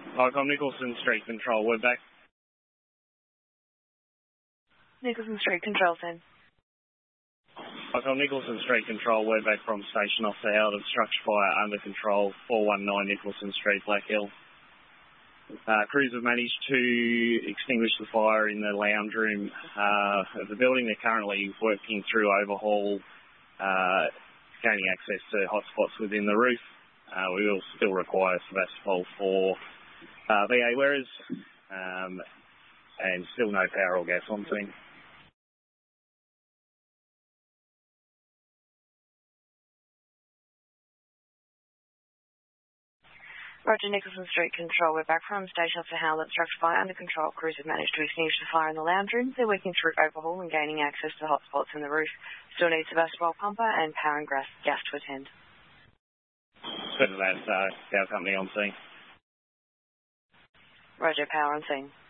Icon Nicholson Street Control, we're back. Nicholson Street Control, Sen. Icon Nicholson Street Control, we're back from station off the Howard structure fire under control, 419 Nicholson Street, Black Hill. Crews have managed to extinguish the fire in the lounge room of the building. They're currently working through overhaul, gaining access to hotspots within the roof. We will still require Sevastopol for VA wearers, and still no power or gas on scene. Roger, Nicholson Street Control. We're back from station off the Howlett structure fire under control. Crews have managed to extinguish the fire in the lounge room. They're working through overhaul and gaining access to hotspots in the roof. Still need Sevastopol pumper and power and gas to attend. That's power company on scene. Roger, power on scene.